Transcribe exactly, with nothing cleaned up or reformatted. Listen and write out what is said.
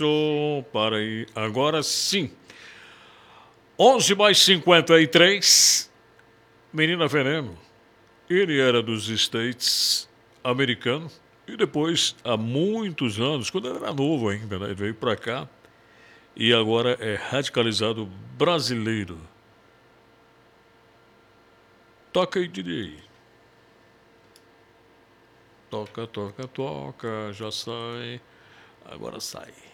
Show, para aí. Agora sim. onze mais cinquenta e três. Menina Veneno. Ele era dos States, americano. E depois, há muitos anos, quando ele era novo ainda, né? Ele veio pra cá. E agora é radicalizado brasileiro. Toca aí, D J. Toca, toca, toca. Já sai. Agora sai.